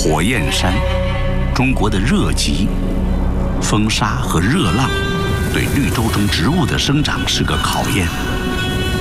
火焰山，中国的热极，风沙和热浪对绿洲中植物的生长是个考验。